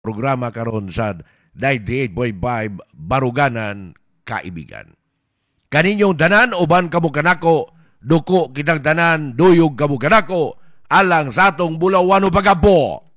programa karon sa 98.5 Baruganan Kaibigan. Kaninyong tanan uban kamo kanako, duko kitang tanan, duyog kamo kanako, alang sa atong bulawano pagabo.